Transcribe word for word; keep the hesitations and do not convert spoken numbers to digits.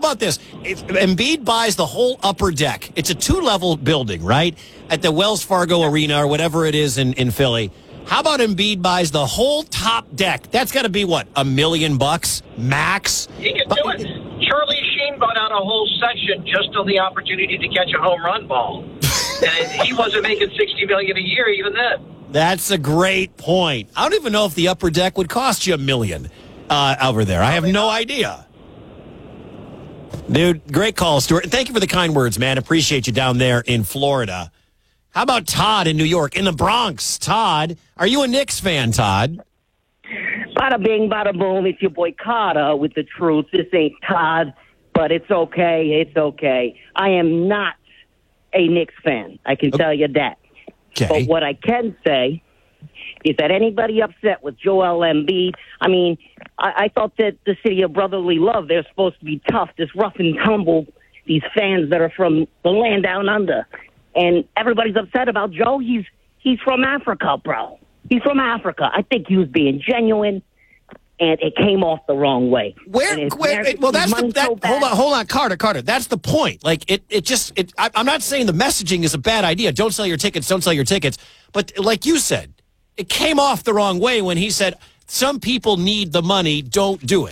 about this? If Embiid buys the whole upper deck, it's a two-level building, right? At the Wells Fargo Arena or whatever it is in, in Philly. How about Embiid buys the whole top deck? That's got to be, what, a million bucks max? He can do it. Charlie Sheen bought out a whole section just on the opportunity to catch a home run ball. And he wasn't making sixty million dollars a year even then. That's a great point. I don't even know if the upper deck would cost you a million uh, over there. I have no idea. Dude, great call, Stuart. Thank you for the kind words, man. Appreciate you down there in Florida. How about Todd in New York, in the Bronx? Todd, are you a Knicks fan, Todd? Bada bing, bada boom. It's your boy Carter with the truth. This ain't Todd, but it's okay. It's okay. I am not a Knicks fan. I can tell you that. Okay. But what I can say is that anybody upset with Joel Embiid, I mean, I, I thought that the city of brotherly love, they're supposed to be tough, this rough and tumble, these fans that are from the land down under. And everybody's upset about Joe. He's he's from Africa, bro. He's from Africa. I think he was being genuine, and it came off the wrong way. Where? where it, well, that's the, that. So hold on, hold on, Carter, Carter. That's the point. Like it, it just. It, I, I'm not saying the messaging is a bad idea. Don't sell your tickets. Don't sell your tickets. But like you said, it came off the wrong way when he said some people need the money. Don't do it.